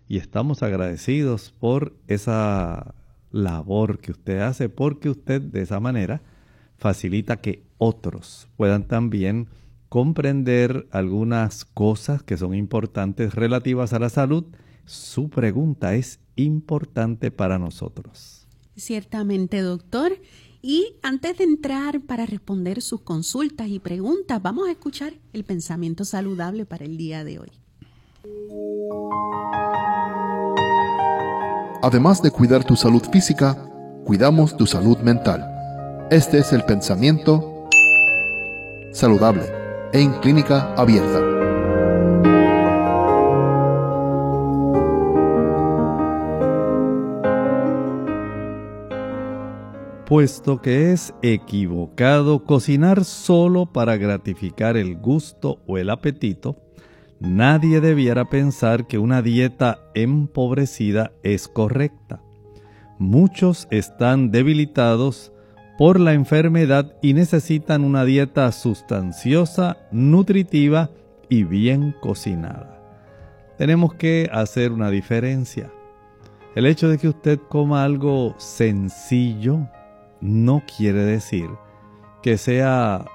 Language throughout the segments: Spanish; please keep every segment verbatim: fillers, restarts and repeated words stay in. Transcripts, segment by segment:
y estamos agradecidos por esa labor que usted hace, porque usted de esa manera facilita que otros puedan también comprender algunas cosas que son importantes relativas a la salud. Su pregunta es importante para nosotros. Ciertamente, doctor. Y antes de entrar para responder sus consultas y preguntas, vamos a escuchar el pensamiento saludable para el día de hoy. Además de cuidar tu salud física, cuidamos tu salud mental. Este es el pensamiento saludable en Clínica Abierta. Puesto que es equivocado cocinar solo para gratificar el gusto o el apetito, nadie debiera pensar que una dieta empobrecida es correcta. Muchos están debilitados por la enfermedad y necesitan una dieta sustanciosa, nutritiva y bien cocinada. Tenemos que hacer una diferencia. El hecho de que usted coma algo sencillo no quiere decir que sea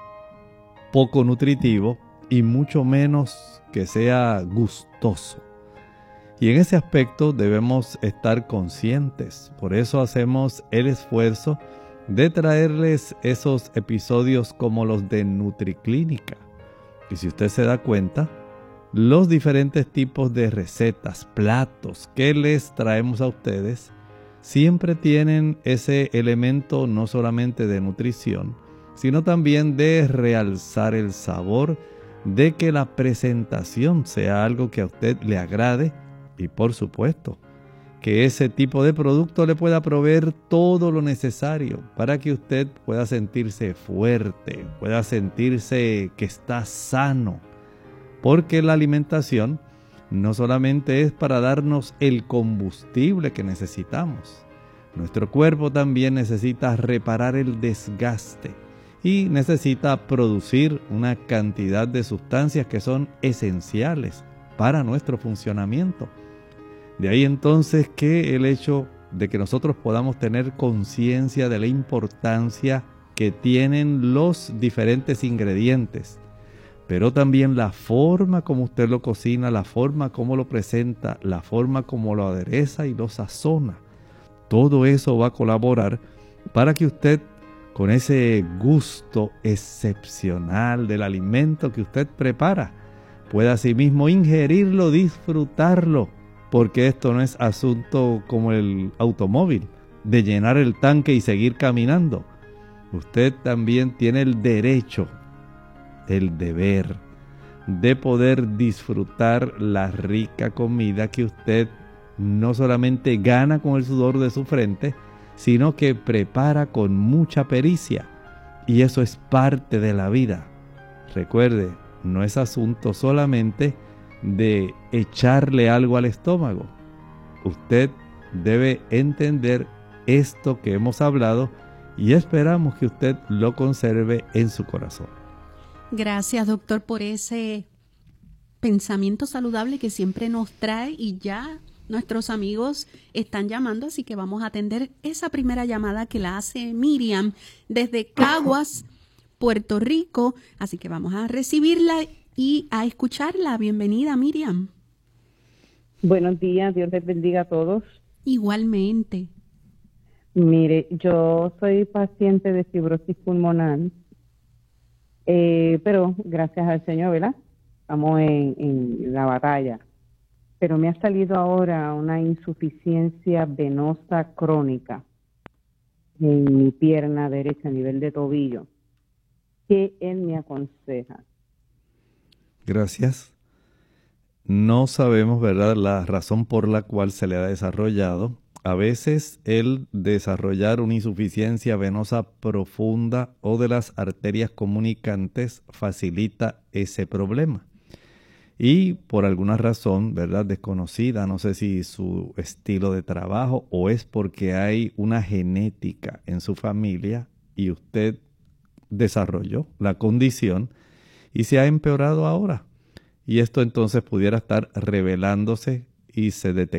poco nutritivo y mucho menos que sea gustoso. Y en ese aspecto debemos estar conscientes. Por eso hacemos el esfuerzo de traerles esos episodios como los de NutriClínica. Y si usted se da cuenta, los diferentes tipos de recetas, platos que les traemos a ustedes, siempre tienen ese elemento no solamente de nutrición, sino también de realzar el sabor, de que la presentación sea algo que a usted le agrade y, por supuesto, que ese tipo de producto le pueda proveer todo lo necesario para que usted pueda sentirse fuerte, pueda sentirse que está sano, porque la alimentación no solamente es para darnos el combustible que necesitamos. Nuestro cuerpo también necesita reparar el desgaste y necesita producir una cantidad de sustancias que son esenciales para nuestro funcionamiento. De ahí entonces que el hecho de que nosotros podamos tener conciencia de la importancia que tienen los diferentes ingredientes, pero también la forma como usted lo cocina, la forma como lo presenta, la forma como lo adereza y lo sazona. Todo eso va a colaborar para que usted, con ese gusto excepcional del alimento que usted prepara, pueda asimismo ingerirlo, disfrutarlo, porque esto no es asunto como el automóvil, de llenar el tanque y seguir caminando. Usted también tiene el derecho, el deber de poder disfrutar la rica comida que usted no solamente gana con el sudor de su frente, sino que prepara con mucha pericia. Y eso es parte de la vida. Recuerde, no es asunto solamente de echarle algo al estómago. Usted debe entender esto que hemos hablado y esperamos que usted lo conserve en su corazón. Gracias, doctor, por ese pensamiento saludable que siempre nos trae, y ya nuestros amigos están llamando, así que vamos a atender esa primera llamada que la hace Miriam desde Caguas, Puerto Rico. Así que vamos a recibirla y a escucharla. Bienvenida, Miriam. Buenos días, Dios les bendiga a todos. Igualmente. Mire, yo soy paciente de fibrosis pulmonar, eh, pero gracias al Señor, ¿verdad? Estamos en, en la batalla. Pero me ha salido ahora una insuficiencia venosa crónica en mi pierna derecha a nivel de tobillo. ¿Qué él me aconseja? Gracias. No sabemos, ¿verdad?, la razón por la cual se le ha desarrollado. A veces el desarrollar una insuficiencia venosa profunda o de las arterias comunicantes facilita ese problema. Y por alguna razón, ¿verdad?, desconocida, no sé si su estilo de trabajo o es porque hay una genética en su familia y usted desarrolló la condición y se ha empeorado ahora. Y esto entonces pudiera estar revelándose y se detecta